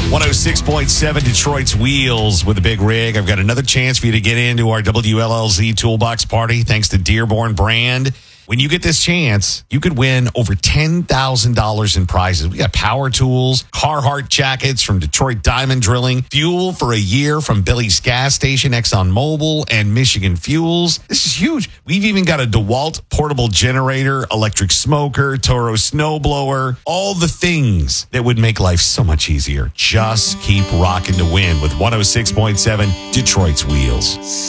106.7 Detroit's Wheels with a big rig. I've got another chance for you to get into our WLLZ Toolbox Party thanks to Dearborn Brand. When you get this chance, you could win over $10,000 in prizes. We got power tools, Carhartt jackets from Detroit Diamond Drilling, fuel for a year from Billy's Gas Station, ExxonMobil, and Michigan Fuels. This is huge. We've even got a DeWalt portable generator, electric smoker, Toro snowblower, all the things that would make life so much easier. Just keep rocking to win with 106.7 Detroit's Wheels.